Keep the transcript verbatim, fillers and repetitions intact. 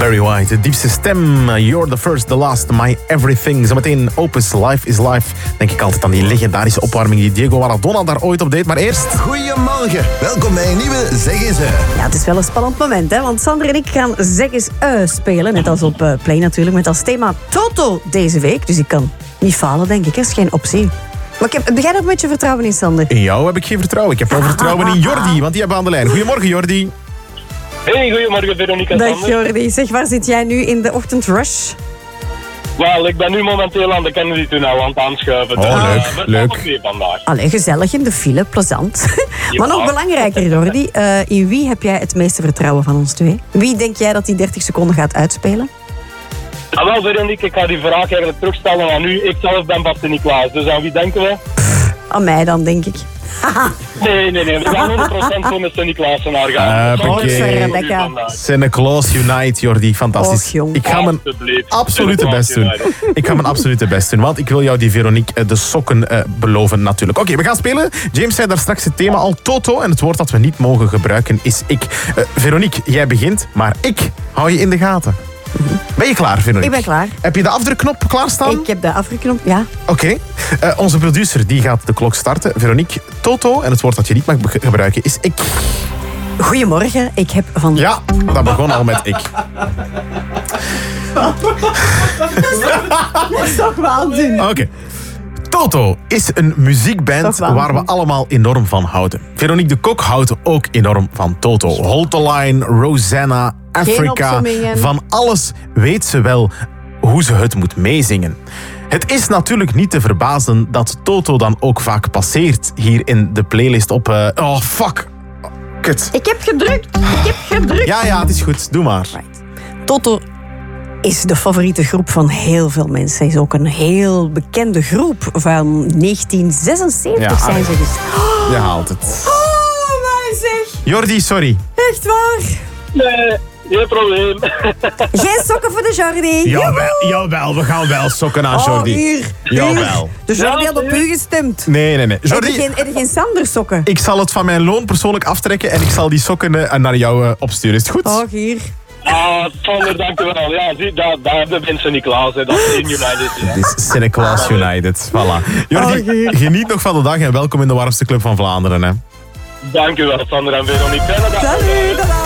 Barry White, de diepste stem. You're the first, the last, my everything. Zometeen Opus, Life is Life. Denk ik altijd aan die legendarische opwarming die Diego Maradona daar ooit op deed. Maar eerst... Goedemorgen, welkom bij een nieuwe Zeg eens eh. Ja, het is wel een spannend moment, hè? Want Sander en ik gaan Zeg eens eh spelen. Net als op uh, Play natuurlijk, met als thema Toto deze week. Dus ik kan niet falen, denk ik. Dat is geen optie. Maar ik heb, heb jij nog een beetje vertrouwen in, Sander? In jou heb ik geen vertrouwen. Ik heb wel vertrouwen in Jordi, want die hebben we aan de lijn. Goedemorgen, Jordi. Hey, goedemorgen Veronica. Dag Jordi. Zeg, waar zit jij nu in de ochtendrush? Wel, ik ben nu momenteel aan de Kennedy-tunnel aan het aanschuiven. Oh, dus, leuk, uh, leuk. Weer vandaag. Allee, gezellig in de file, plezant. Ja. Maar nog belangrijker, Jordi. Uh, in wie heb jij het meeste vertrouwen van ons twee? Wie denk jij dat die dertig seconden gaat uitspelen? Ah, wel, Veronique, ik ga die vraag eigenlijk terugstellen aan u. Ik zelf ben Bart Sint-Niklaas, dus aan wie denken we? Aan mij dan, denk ik. Nee, nee, nee. We gaan honderd procent voor de Sint-Niklaas-senaar gaan. Uh, Oké. Rebecca. Santa Claus Unite, Jordi. Fantastisch. Och, jong. Ik ga mijn absolute best doen. Ik ga mijn absolute best doen, want ik wil jou die Veronique de sokken uh, beloven natuurlijk. Oké, okay, we gaan spelen. James zei daar straks het thema al, Toto. En het woord dat we niet mogen gebruiken is ik. Uh, Veronique, jij begint, maar ik hou je in de gaten. Ben je klaar, Veronique? Ik ben klaar. Heb je de afdrukknop klaarstaan? Ik heb de afgeknopt, ja. Oké. Okay. Uh, onze producer die gaat de klok starten. Veronique, Toto. En het woord dat je niet mag be- gebruiken is ik. Goedemorgen, ik heb van... Ja, dat begon al met ik. Dat is toch waanzin. Oké. Okay. Toto is een muziekband waar we allemaal enorm van houden. Veronique de Kok houdt ook enorm van Toto. Hold the Line, Rosanna, Africa. Van alles weet ze wel hoe ze het moet meezingen. Het is natuurlijk niet te verbazen dat Toto dan ook vaak passeert hier in de playlist op... Uh, oh, fuck. Kut. Ik heb gedrukt. Ik heb gedrukt. Ja, ja, het is goed. Doe maar. Right. Toto is de favoriete groep van heel veel mensen. Hij is ook een heel bekende groep. Van negentien zesenzeventig ja, zijn ze dus. Je haalt het. Oh, maar zeg. Jordi, sorry. Echt waar? Nee, geen probleem. Geen sokken voor de Jordi. Jawel, jawel, we gaan wel sokken aan Jordi. Oh, hier. Jawel. De Jordi had op u gestemd. Nee, nee, nee. Jordi... Jordi, Heb je geen, geen Sander sokken? ik zal het van mijn loon persoonlijk aftrekken en ik zal die sokken uh, naar jou uh, opsturen. Is het goed? Oh, hier. Ah, Sander, dank u wel. Ja, zie, daar, daar hebben we Sint-Niklaas, hè. Dat is in United. Ja. Het is Santa Claus United. Voilà. Jordi, Oh, geniet nog van de dag en welkom in de warmste club van Vlaanderen. Hè. Dank u wel, Sander en Veronique. Fijne dag. Salut,